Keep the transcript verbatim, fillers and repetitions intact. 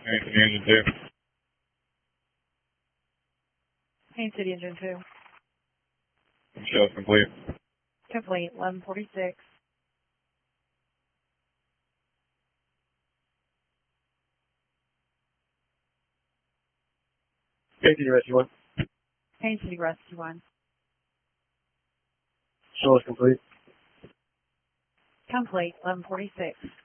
Haines City Engine two. Haines City Engine two. Show complete. Complete, eleven forty-six. Haines City Rescue one. Haines City Rescue one. Show is complete. Complete, eleven forty-six.